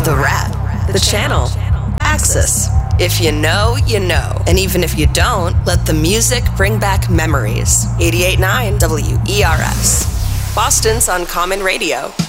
The Wrap, the channel, Axis. If you know, you know. And even if you don't, let the music bring back memories. 88.9 WERS. Boston's Uncommon Radio.